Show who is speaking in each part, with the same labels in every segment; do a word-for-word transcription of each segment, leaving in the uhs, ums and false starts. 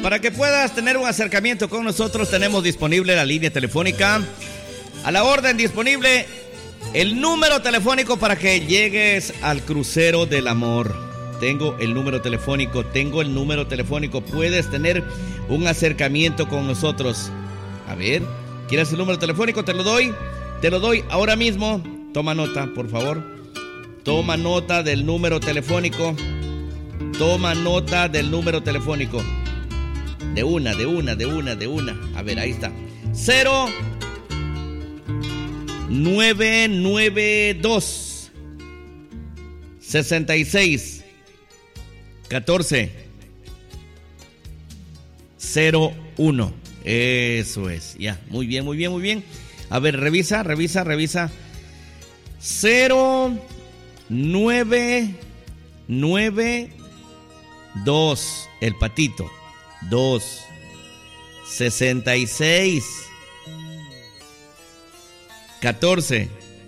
Speaker 1: Para que puedas tener un acercamiento con nosotros, tenemos disponible la línea telefónica. A la orden disponible el número telefónico para que llegues al crucero del amor. Tengo el número telefónico, tengo el número telefónico. Puedes tener un acercamiento con nosotros. A ver, ¿quieres el número telefónico? Te lo doy, te lo doy ahora mismo. Toma nota, por favor. Toma nota del número telefónico. Toma nota del número telefónico. De una, de una, de una, de una. A ver, ahí está. Cero nueve nueve dos sesenta y seis catorce cero uno. Eso es. Ya, muy bien, muy bien, muy bien. A ver, revisa, revisa, revisa. Cero nueve nueve dos. El patito. Dos sesenta y seis catorce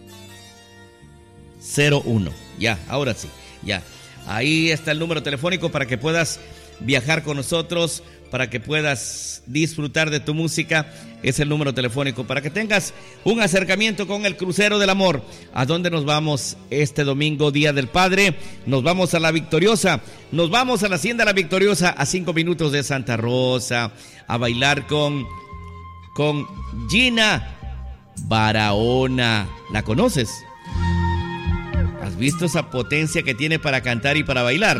Speaker 1: cero uno. Ya, ahora sí, ya. Ahí está el número telefónico para que puedas viajar con nosotros, para que puedas disfrutar de tu música. Es el número telefónico para que tengas un acercamiento con el Crucero del Amor. ¿A dónde nos vamos este domingo, Día del Padre? Nos vamos a La Victoriosa. Nos vamos a la Hacienda La Victoriosa, a cinco minutos de Santa Rosa, a bailar con, con Gina Barahona. ¿La conoces? ¿Has visto esa potencia que tiene para cantar y para bailar?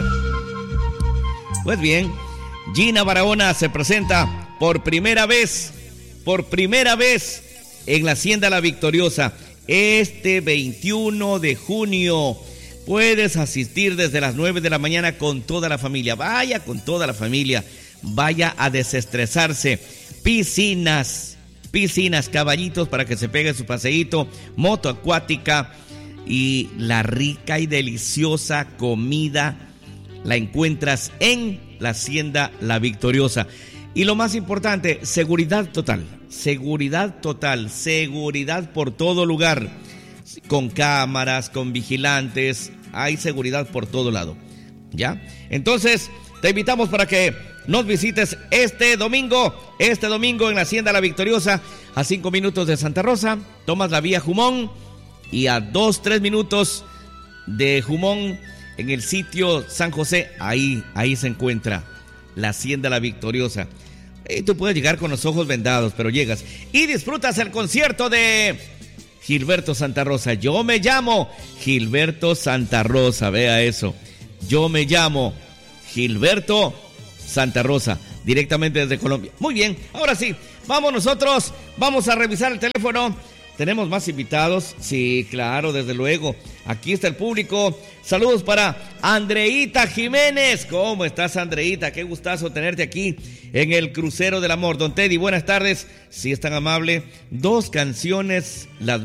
Speaker 1: Pues bien, Gina Barahona se presenta por primera vez, por primera vez en la Hacienda La Victoriosa, este veintiuno de junio. Puedes asistir desde las nueve de la mañana con toda la familia. Vaya con toda la familia, vaya a desestresarse. Piscinas, piscinas, caballitos para que se pegue su paseíto, moto acuática y la rica y deliciosa comida la encuentras en la Hacienda La Victoriosa. Y lo más importante, seguridad total, seguridad total, seguridad por todo lugar, con cámaras, con vigilantes, hay seguridad por todo lado, ¿ya? Entonces, te invitamos para que nos visites este domingo, este domingo en la Hacienda La Victoriosa, a cinco minutos de Santa Rosa, tomas la vía Jumón y a dos, tres minutos de Jumón, en el sitio San José, ahí, ahí se encuentra la Hacienda La Victoriosa. Y tú puedes llegar con los ojos vendados, pero llegas y disfrutas el concierto de Gilberto Santa Rosa. Yo me llamo Gilberto Santa Rosa, vea eso. Yo me llamo Gilberto Santa Rosa, directamente desde Colombia. Muy bien, ahora sí, vamos nosotros, vamos a revisar el teléfono. ¿Tenemos más invitados? Sí, claro, desde luego. Aquí está el público. Saludos para Andreita Jiménez. ¿Cómo estás, Andreita? Qué gustazo tenerte aquí en el Crucero del Amor. Don Teddy, buenas tardes. Si es tan amable, dos canciones, las